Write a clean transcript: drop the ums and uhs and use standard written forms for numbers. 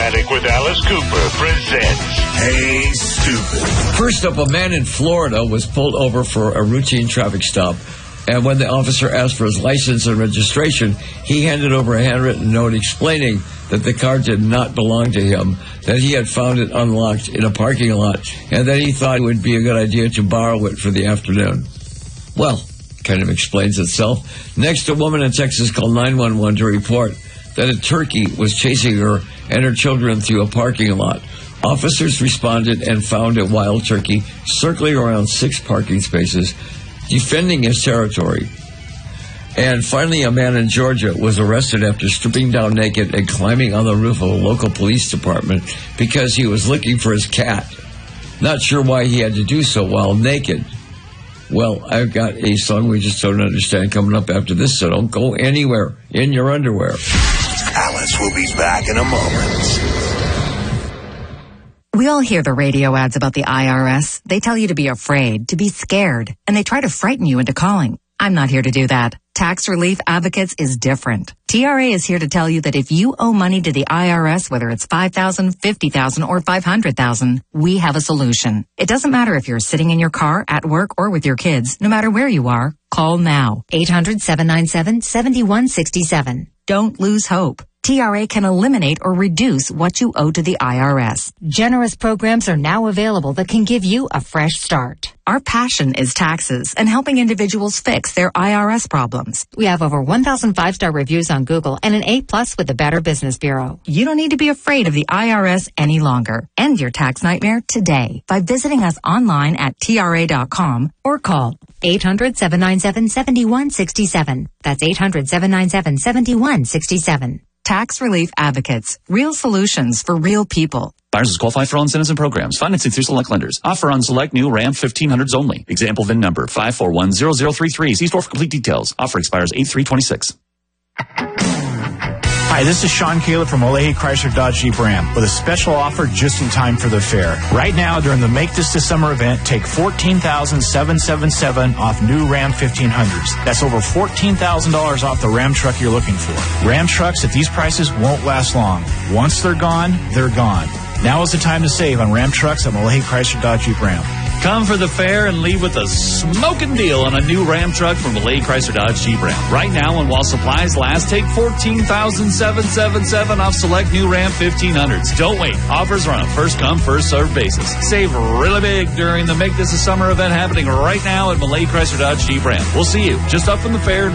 Automatic with Alice Cooper presents Hey Stupid. First up, a man in Florida was pulled over for a routine traffic stop. And when the officer asked for his license and registration, he handed over a handwritten note explaining that the car did not belong to him, that he had found it unlocked in a parking lot, and that he thought it would be a good idea to borrow it for the afternoon. Well, kind of explains itself. Next, a woman in Texas called 911 to report that a turkey was chasing her and her children through a parking lot. Officers responded and found a wild turkey circling around 6 parking spaces, defending his territory. And finally, a man in Georgia was arrested after stripping down naked and climbing on the roof of a local police department because he was looking for his cat. Not sure why he had to do so while naked. Well, I've got a song we just don't understand coming up after this, so don't go anywhere in your underwear. Alice will be back in a moment. We all hear the radio ads about the IRS. They tell you to be afraid, to be scared, and they try to frighten you into calling. I'm not here to do that. Tax Relief Advocates is different. TRA is here to tell you that if you owe money to the IRS, whether it's $5,000, $50,000, or $500,000, we have a solution. It doesn't matter if you're sitting in your car, at work, or with your kids. No matter where you are, call now. 800-797-7167. Don't lose hope. TRA can eliminate or reduce what you owe to the IRS. Generous programs are now available that can give you a fresh start. Our passion is taxes and helping individuals fix their IRS problems. We have over 1,000 5-star reviews on Google and an A+ with the Better Business Bureau. You don't need to be afraid of the IRS any longer. End your tax nightmare today by visiting us online at TRA.com or call 800-797-7167. That's 800-797-7167. Tax Relief Advocates. Real solutions for real people. Buyers qualify for all incentives and programs. Financing through select lenders. Offer on select new Ram 1500s only. Example VIN number 5410033. See store for complete details. Offer expires 8/3/26. Hi, this is Sean Caleb from Olehi Chrysler Dodge Jeep Ram with a special offer just in time for the fair. Right now, during the Make This the Summer event, take $14,777 off new Ram 1500s. That's over $14,000 off the Ram truck you're looking for. Ram trucks at these prices won't last long. Once they're gone, they're gone. Now is the time to save on Ram trucks at Olehi Chrysler Dodge Jeep Ram. Come for the fair and leave with a smoking deal on a new Ram truck from Olehi Chrysler Dodge Jeep Ram. Right now, and while supplies last, take $14,777 off select new Ram 1500s. Don't wait. Offers are on a first-come, first-served basis. Save really big during the Make This a Summer event happening right now at Olehi Chrysler Dodge Jeep Ram. We'll see you just up from the fair.